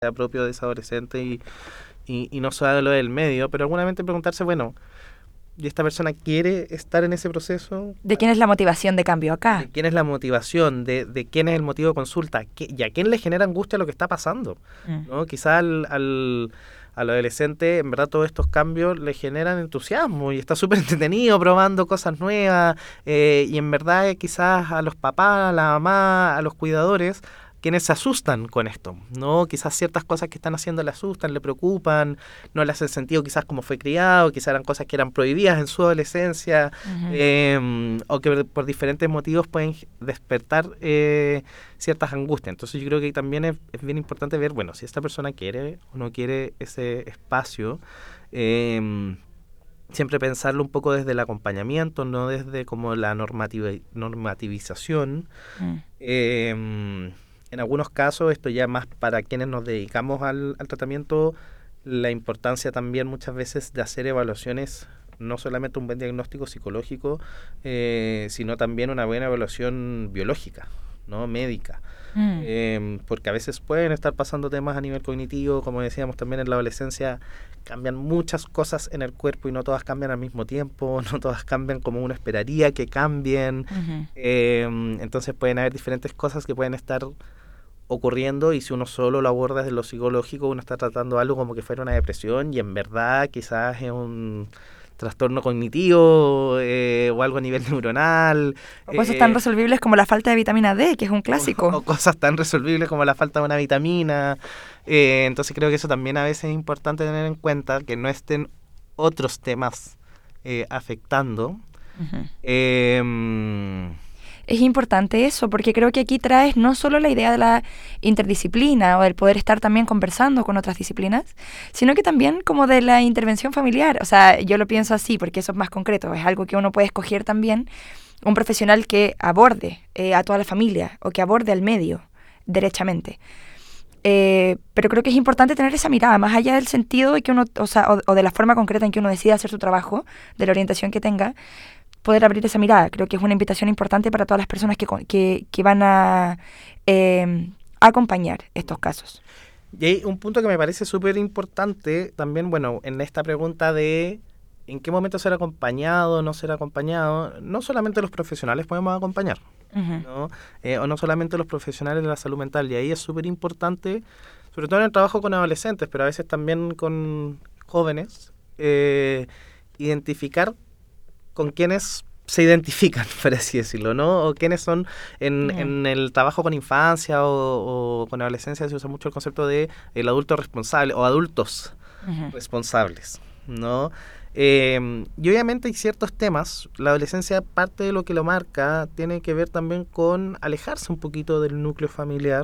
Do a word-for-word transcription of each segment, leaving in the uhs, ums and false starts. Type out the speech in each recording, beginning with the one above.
sea propio de ese adolescente y, y, y no solo del medio, pero alguna preguntarse, bueno, ¿y esta persona quiere estar en ese proceso? ¿De quién es la motivación de cambio acá? ¿De quién es la motivación? ¿De, de quién es el motivo de consulta? ¿Qué, ¿Y a quién le genera angustia lo que está pasando? Mm. ¿No? Quizá al, al, al adolescente, en verdad, todos estos cambios le generan entusiasmo y está súper entretenido probando cosas nuevas eh, y en verdad eh, quizás a los papás, a la mamá, a los cuidadores, quienes se asustan con esto, ¿no? Quizás ciertas cosas que están haciendo le asustan, le preocupan, no le hacen sentido quizás como fue criado, quizás eran cosas que eran prohibidas en su adolescencia, uh-huh. eh, o que por diferentes motivos pueden despertar eh, ciertas angustias. Entonces yo creo que también es, es bien importante ver, bueno, si esta persona quiere o no quiere ese espacio, eh, siempre pensarlo un poco desde el acompañamiento, no desde como la normativ- normativización. Uh-huh. Eh, En algunos casos, esto ya más para quienes nos dedicamos al, al tratamiento, la importancia también muchas veces de hacer evaluaciones, no solamente un buen diagnóstico psicológico, eh, sino también una buena evaluación biológica, ¿no? Médica. Mm. Eh, porque a veces pueden estar pasando temas a nivel cognitivo, como decíamos también en la adolescencia, cambian muchas cosas en el cuerpo y no todas cambian al mismo tiempo, no todas cambian como uno esperaría que cambien. Uh-huh. Eh, entonces pueden haber diferentes cosas que pueden estar ocurriendo y si uno solo lo aborda desde lo psicológico, uno está tratando algo como que fuera una depresión y en verdad quizás es un trastorno cognitivo eh, o algo a nivel neuronal. O cosas eh, tan resolvibles como la falta de vitamina D, que es un clásico. O, o cosas tan resolvibles como la falta de una vitamina. Eh, entonces creo que eso también a veces es importante tener en cuenta, que no estén otros temas eh, afectando. Uh-huh. Eh, Es importante eso, porque creo que aquí traes no solo la idea de la interdisciplina o del poder estar también conversando con otras disciplinas, sino que también como de la intervención familiar. O sea, yo lo pienso así porque eso es más concreto, es algo que uno puede escoger también, un profesional que aborde eh, a toda la familia o que aborde al medio derechamente. Eh, pero creo que es importante tener esa mirada, más allá del sentido de que uno, o sea, o, o de la forma concreta en que uno decide hacer su trabajo, de la orientación que tenga, poder abrir esa mirada. Creo que es una invitación importante para todas las personas que, que, que van a eh, acompañar estos casos. Y hay un punto que me parece súper importante también, bueno, en esta pregunta de en qué momento ser acompañado, no ser acompañado. No solamente los profesionales podemos acompañar, uh-huh. ¿no? Eh, o no solamente los profesionales de la salud mental. Y ahí es súper importante, sobre todo en el trabajo con adolescentes, pero a veces también con jóvenes, eh, identificar con quienes se identifican, por así decirlo, ¿no? O quiénes son en, uh-huh. en el trabajo con infancia o, o con adolescencia se usa mucho el concepto de el adulto responsable o adultos uh-huh. responsables, ¿no? Eh, y obviamente hay ciertos temas, la adolescencia, parte de lo que lo marca, tiene que ver también con alejarse un poquito del núcleo familiar,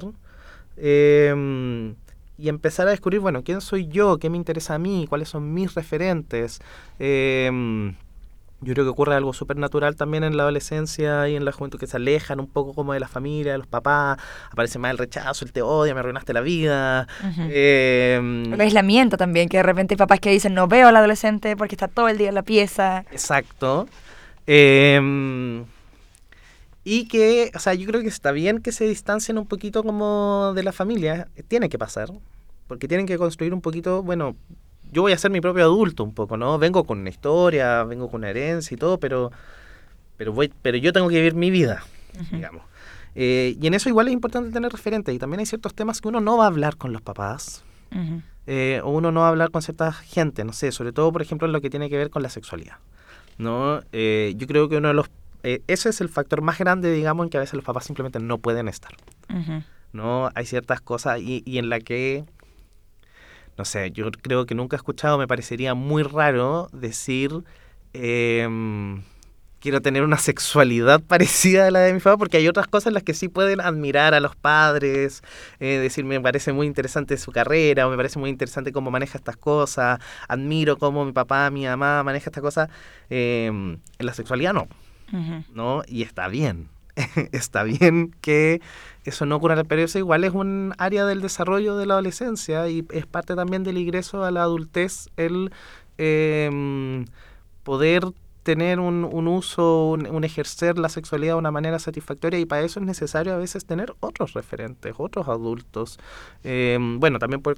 eh, y empezar a descubrir, bueno, ¿quién soy yo? ¿Qué me interesa a mí? ¿Cuáles son mis referentes? Eh, Yo creo que ocurre algo súper natural también en la adolescencia y en la juventud, que se alejan un poco como de la familia, de los papás, aparece más el rechazo, el te odia, me arruinaste la vida. Uh-huh. Eh, el aislamiento también, que de repente hay papás que dicen no veo al adolescente porque está todo el día en la pieza. Exacto. Eh, y que, o sea, yo creo que está bien que se distancien un poquito como de la familia, tiene que pasar, porque tienen que construir un poquito, bueno, yo voy a ser mi propio adulto un poco, ¿no? Vengo con una historia, vengo con una herencia y todo, pero pero voy pero yo tengo que vivir mi vida, uh-huh. digamos. Eh, y en eso igual es importante tener referentes. Y también hay ciertos temas que uno no va a hablar con los papás, uh-huh. eh, o uno no va a hablar con cierta gente, no sé, sobre todo, por ejemplo, en lo que tiene que ver con la sexualidad, ¿no? Eh, yo creo que uno de los... Eh, ese es el factor más grande, digamos, en que a veces los papás simplemente no pueden estar, uh-huh. ¿no? Hay ciertas cosas y, y en la que... No sé, yo creo que nunca he escuchado, me parecería muy raro decir eh, quiero tener una sexualidad parecida a la de mi papá, porque hay otras cosas en las que sí pueden admirar a los padres, eh, decir me parece muy interesante su carrera, o me parece muy interesante cómo maneja estas cosas, admiro cómo mi papá, mi mamá maneja estas cosas. Eh, en la sexualidad no, uh-huh. ¿no? Y está bien. Está bien que eso no ocurra, pero eso igual es un área del desarrollo de la adolescencia y es parte también del ingreso a la adultez el eh, poder tener un, un uso, un, un ejercer la sexualidad de una manera satisfactoria, y para eso es necesario a veces tener otros referentes, otros adultos. Eh, bueno, también puede